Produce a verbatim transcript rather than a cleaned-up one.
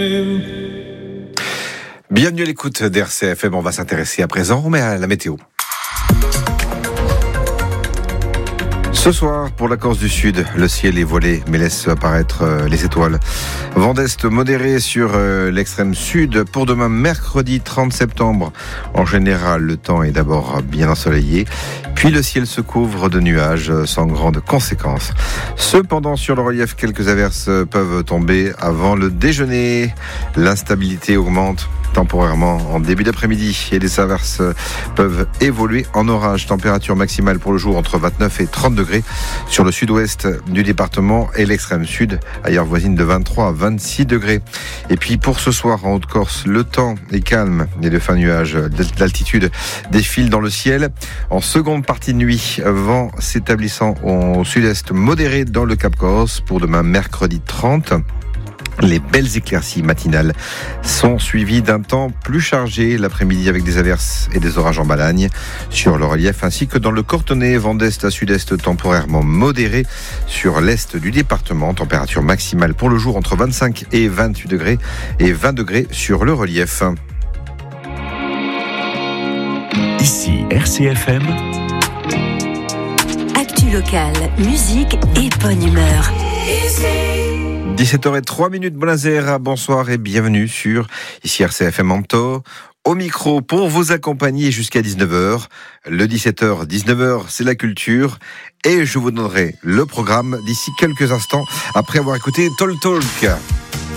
Bienvenue à l'écoute d'R C F M. On va s'intéresser à présent mais à la météo. Ce soir, pour la Corse du Sud, le ciel est voilé, mais laisse apparaître euh, les étoiles. Vent d'est modéré sur euh, l'extrême sud. Pour demain, mercredi trente septembre, en général, le temps est d'abord bien ensoleillé. Puis le ciel se couvre de nuages sans grandes conséquences. Cependant, sur le relief, quelques averses peuvent tomber avant le déjeuner. L'instabilité augmente temporairement en début d'après-midi et les averses peuvent évoluer en orage. Température maximale pour le jour entre vingt-neuf et trente degrés sur le sud-ouest du département et l'extrême sud, ailleurs voisine de vingt-trois à vingt-six degrés. Et puis pour ce soir en Haute-Corse, le temps est calme et de fin nuages d'altitude défilent dans le ciel. En seconde partie de nuit, vent s'établissant au sud-est modéré dans le Cap Corse pour demain mercredi trente. Les belles éclaircies matinales sont suivies d'un temps plus chargé l'après-midi avec des averses et des orages en Balagne sur le relief ainsi que dans le Cortonnais, vent d'est à sud-est temporairement modéré sur l'est du département. Température maximale pour le jour entre vingt-cinq et vingt-huit degrés et vingt degrés sur le relief. Ici R C F M. Actu locale, musique et bonne humeur. dix-sept heures zéro trois, Bonazera, bonsoir et bienvenue sur ici R C F M Manto. Au micro pour vous accompagner jusqu'à dix-neuf heures. Le dix-sept heures, dix-neuf heures, c'est la culture. Et je vous donnerai le programme d'ici quelques instants après avoir écouté Talk Talk.